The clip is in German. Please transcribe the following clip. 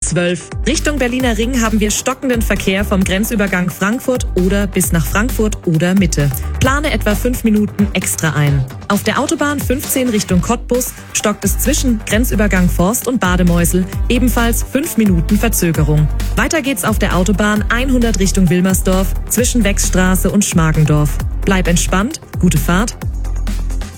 A12. Richtung Berliner Ring haben wir stockenden Verkehr vom Grenzübergang Frankfurt oder bis nach Frankfurt oder Mitte. Plane etwa 5 Minuten extra ein. Auf der Autobahn 15 Richtung Cottbus stockt es zwischen Grenzübergang Forst und Bademäusel, ebenfalls 5 Minuten Verzögerung. Weiter geht's auf der Autobahn 100 Richtung Wilmersdorf zwischen Wechsstraße und Schmargendorf. Bleib entspannt, gute Fahrt